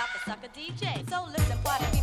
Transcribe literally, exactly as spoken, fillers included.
about the sucker D J. So listen, what